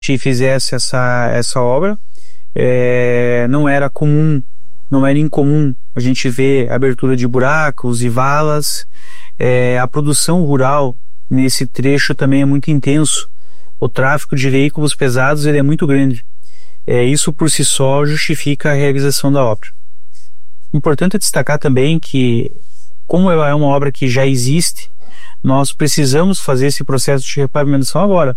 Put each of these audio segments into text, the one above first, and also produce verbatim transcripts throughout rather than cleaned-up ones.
gente fizesse essa, essa obra. É, não era comum, não era incomum a gente ver abertura de buracos e valas. É, a produção rural nesse trecho também é muito intenso. O tráfego de veículos pesados ele é muito grande. É, isso por si só justifica a realização da obra. Importante destacar também que, como ela é uma obra que já existe, nós precisamos fazer esse processo de repavimentação agora.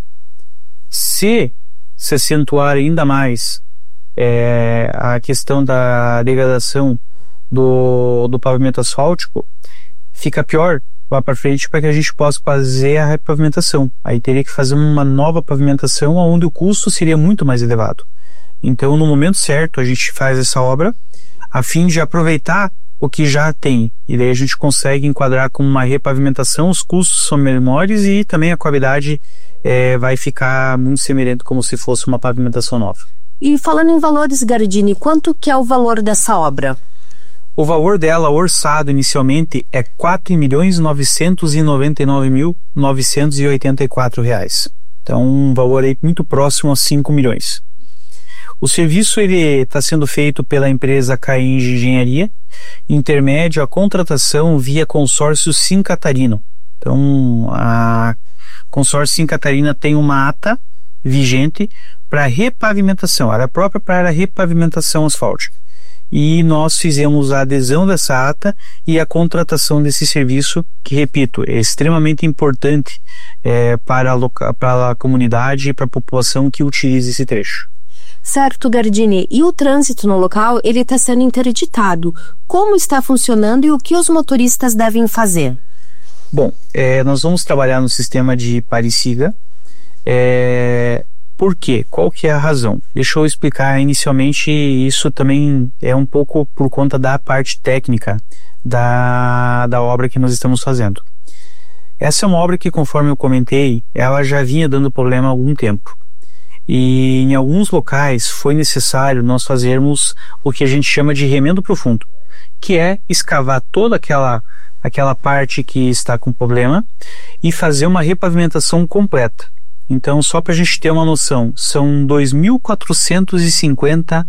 Se se acentuar ainda mais é, a questão da degradação do, do pavimento asfáltico, fica pior lá para frente para que a gente possa fazer a repavimentação. Aí teria que fazer uma nova pavimentação onde o custo seria muito mais elevado. Então, no momento certo, a gente faz essa obra a fim de aproveitar o que já tem, e daí a gente consegue enquadrar como uma repavimentação, os custos são menores e também a qualidade é, vai ficar muito semelhante como se fosse uma pavimentação nova. E falando em valores, Gardini, quanto que é o valor dessa obra? O valor dela orçado inicialmente é quatro milhões novecentos e noventa e nove mil novecentos e oitenta e quatro reais. Então um valor aí muito próximo a cinco milhões. O serviço ele está sendo feito pela empresa Cainge Engenharia, intermédio à contratação via consórcio Sim Catarino. Então a consórcio Sim Catarina tem uma ata vigente para repavimentação, ela é própria para a repavimentação asfáltica. E nós fizemos a adesão dessa ata e a contratação desse serviço, que, repito, é extremamente importante é, para, a loca- para a comunidade e para a população que utiliza esse trecho. Certo, Gardini. E o trânsito no local, ele está sendo interditado. Como está funcionando e o que os motoristas devem fazer? Bom, é, nós vamos trabalhar no sistema de pare e siga. É, por quê? Qual que é a razão? Deixa eu explicar inicialmente, isso também é um pouco por conta da parte técnica da, da obra que nós estamos fazendo. Essa é uma obra que, conforme eu comentei, ela já vinha dando problema há algum tempo. E em alguns locais foi necessário nós fazermos o que a gente chama de remendo profundo, que é escavar toda aquela, aquela parte que está com problema e fazer uma repavimentação completa. Então, só para a gente ter uma noção, são dois mil quatrocentos e cinquenta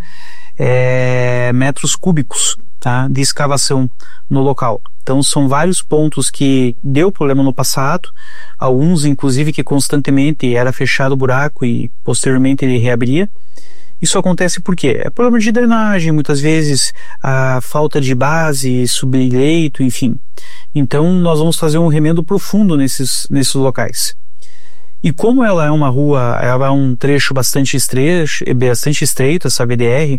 é, metros cúbicos, tá, de escavação no local. Então são vários pontos que deu problema no passado, alguns inclusive que constantemente era fechado o buraco e posteriormente ele reabria. Isso acontece por quê? É problema de drenagem, muitas vezes a falta de base, subleito, enfim. Então nós vamos fazer um remendo profundo nesses, nesses locais. E como ela é uma rua, ela é um trecho bastante estreito, bastante estreito, essa B D R,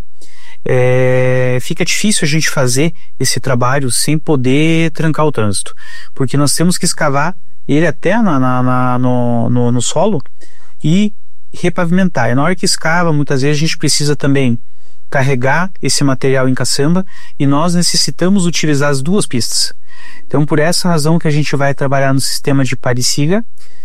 É, fica difícil a gente fazer esse trabalho sem poder trancar o trânsito, porque nós temos que escavar ele até na, na, na, no, no, no solo e repavimentar. E na hora que escava, muitas vezes a gente precisa também carregar esse material em caçamba e nós necessitamos utilizar as duas pistas. Então, por essa razão que a gente vai trabalhar no sistema de pare e siga,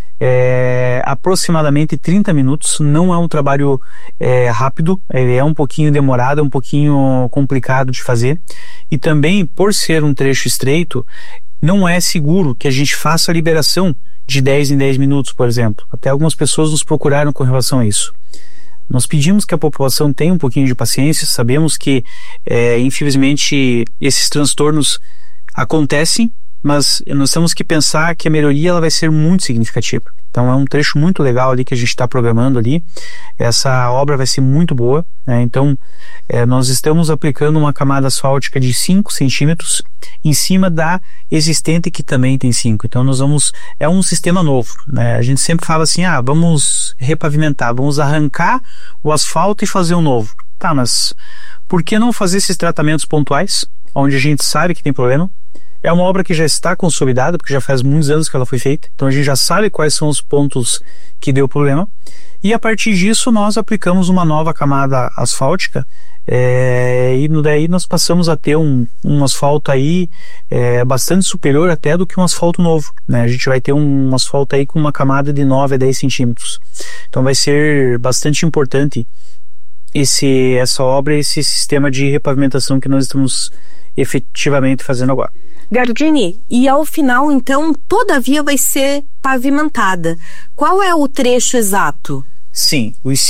É, aproximadamente trinta minutos. Não é um trabalho é, rápido, ele é um pouquinho demorado, é um pouquinho complicado de fazer, e também por ser um trecho estreito não é seguro que a gente faça a liberação de dez em dez minutos, por exemplo. Até algumas pessoas nos procuraram com relação a isso. Nós pedimos que a população tenha um pouquinho de paciência, sabemos que é, infelizmente esses transtornos acontecem, mas nós temos que pensar que a melhoria ela vai ser muito significativa. Então é um trecho muito legal ali que a gente está programando ali. Essa obra vai ser muito boa, né? Então é, nós estamos aplicando uma camada asfáltica de cinco centímetros em cima da existente que também tem cinco. Então nós vamos, é um sistema novo, né? A gente sempre fala assim, ah, vamos repavimentar, vamos arrancar o asfalto e fazer um novo. Tá, mas por que não fazer esses tratamentos pontuais, onde a gente sabe que tem problema? É uma obra que já está consolidada, porque já faz muitos anos que ela foi feita, então a gente já sabe quais são os pontos que deu problema, e a partir disso nós aplicamos uma nova camada asfáltica, é, e daí nós passamos a ter um, um asfalto aí é, bastante superior até do que um asfalto novo, né? A gente vai ter um, um asfalto aí com uma camada de nove a dez centímetros, então vai ser bastante importante esse, essa obra, esse sistema de repavimentação que nós estamos efetivamente fazendo agora. Gardini, e ao final, então, toda a via vai ser pavimentada. Qual é o trecho exato? Sim, os